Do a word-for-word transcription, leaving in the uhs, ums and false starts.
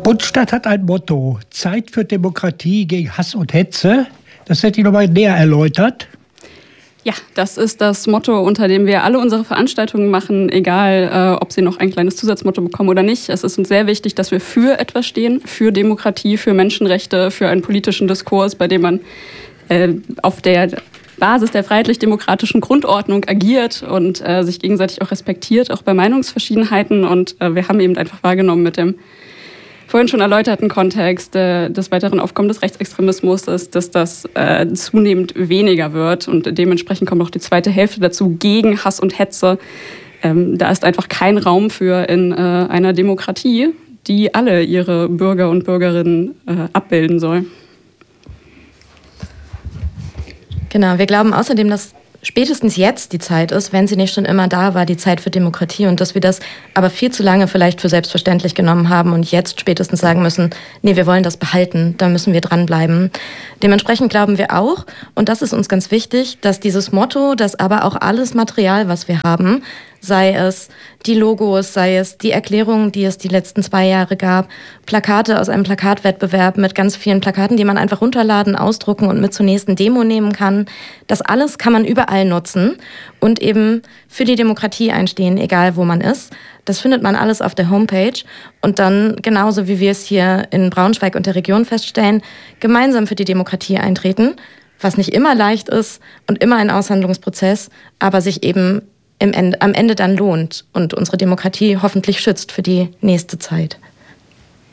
Bundesstadt hat ein Motto: Zeit für Demokratie gegen Hass und Hetze. Das hätte ich noch mal näher erläutert. Ja, das ist das Motto, unter dem wir alle unsere Veranstaltungen machen, egal äh, ob sie noch ein kleines Zusatzmotto bekommen oder nicht. Es ist uns sehr wichtig, dass wir für etwas stehen, für Demokratie, für Menschenrechte, für einen politischen Diskurs, bei dem man äh, auf der Basis der freiheitlich-demokratischen Grundordnung agiert und äh, sich gegenseitig auch respektiert, auch bei Meinungsverschiedenheiten. Und äh, wir haben eben einfach wahrgenommen mit dem vorhin schon erläuterten Kontext äh, des weiteren Aufkommens des Rechtsextremismus ist, dass das äh, zunehmend weniger wird. Und dementsprechend kommt noch die zweite Hälfte dazu gegen Hass und Hetze. Ähm, da ist einfach kein Raum für in äh, einer Demokratie, die alle ihre Bürger und Bürgerinnen äh, abbilden soll. Genau, wir glauben außerdem, dass spätestens jetzt die Zeit ist, wenn sie nicht schon immer da war, die Zeit für Demokratie, und dass wir das aber viel zu lange vielleicht für selbstverständlich genommen haben und jetzt spätestens sagen müssen, nee, wir wollen das behalten, da müssen wir dranbleiben. Dementsprechend glauben wir auch, und das ist uns ganz wichtig, dass dieses Motto, dass aber auch alles Material, was wir haben, sei es die Logos, sei es die Erklärungen, die es die letzten zwei Jahre gab, Plakate aus einem Plakatwettbewerb mit ganz vielen Plakaten, die man einfach runterladen, ausdrucken und mit zur nächsten Demo nehmen kann. Das alles kann man überall nutzen und eben für die Demokratie einstehen, egal wo man ist. Das findet man alles auf der Homepage und dann, genauso wie wir es hier in Braunschweig und der Region feststellen, gemeinsam für die Demokratie eintreten, was nicht immer leicht ist und immer ein Aushandlungsprozess, aber sich eben im Ende, am Ende dann lohnt und unsere Demokratie hoffentlich schützt für die nächste Zeit.